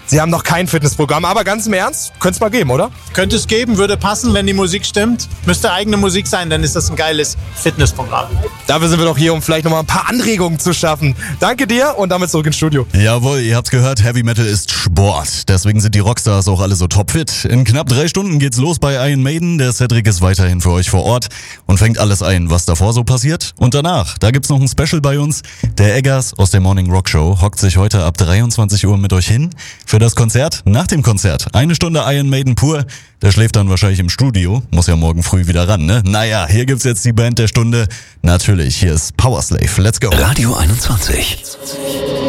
Sie haben noch kein Fitnessprogramm, aber ganz im Ernst, könnte es mal geben, oder? Könnte es geben, würde passen, wenn die Musik stimmt. Müsste eigene Musik sein, dann ist das ein geiles Fitnessprogramm. Dafür sind wir doch hier, um vielleicht nochmal ein paar Anregungen zu schaffen. Danke dir und damit zurück ins Studio. Jawohl, ihr habt's gehört, Heavy Metal ist Sport. Deswegen sind die Rockstars auch alle so topfit. In knapp 3 Stunden geht's los bei Iron Maiden. Der Cedric ist weiterhin für euch vor Ort und fängt alles ein, was davor so passiert. Und danach, da gibt's noch ein Special bei uns. Der Eggers aus der Morning Rock Show hockt sich heute ab 23 Uhr mit euch hin für das Konzert. Nach dem Konzert 1 Stunde Iron Maiden pur. Der schläft dann wahrscheinlich im Studio. Muss ja morgen früh wieder ran, ne? Naja, hier gibt's jetzt die Band der Stunde. Natürlich, hier ist Powerslave. Let's go. Radio 21.